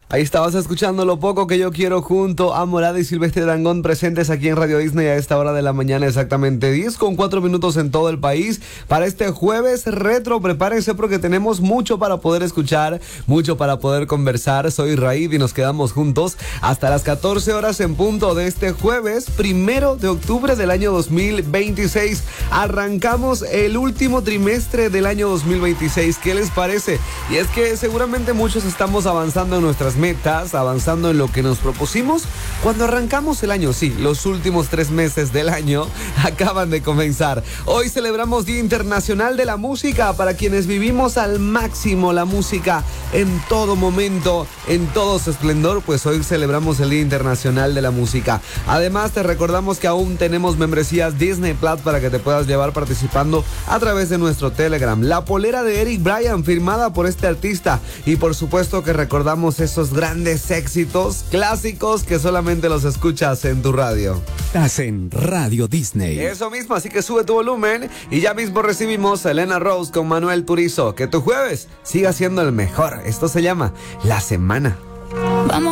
Ahí estabas escuchando Lo Poco Que Yo Quiero junto a Morada y Silvestre Dangond, presentes aquí en Radio Disney a esta hora de la mañana, exactamente 10:04 en todo el país. Para este jueves retro, prepárense porque tenemos mucho para poder escuchar, mucho para poder conversar. Soy Raíd y nos quedamos juntos hasta las 14 horas en punto de este jueves 1 de octubre del año 2026. Arrancamos el último trimestre del año 2026. ¿Qué les parece? Y es que seguramente muchos estamos avanzando en nuestras metas, avanzando en lo que nos propusimos cuando arrancamos el año. Sí, los últimos 3 meses del año acaban de comenzar. Hoy celebramos Día Internacional de la Música, para quienes vivimos al máximo la música en todo momento, en todo su esplendor. Pues hoy celebramos el Día Internacional de la Música. Además, te recordamos que aún tenemos membresías Disney Plus para que te puedas llevar participando a través de nuestro Telegram. La polera de Eric Bryan firmada por este artista, y por supuesto que recordamos esos grandes éxitos clásicos que solamente los escuchas en tu radio. Estás en Radio Disney. Eso mismo, así que sube tu volumen y ya mismo recibimos a Elena Rose con Manuel Turizo. Que tu jueves siga siendo el mejor. Esto se llama La Semana. Vamos.